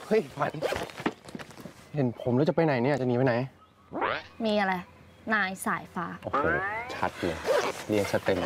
ฮ้ยฝันเห็นผมแล้วจะไปไหนเนี่ยจะหนีไปไหนมีอะไรนายสายฟ้าโอ้โหชัดเลยเรียกสเต็ม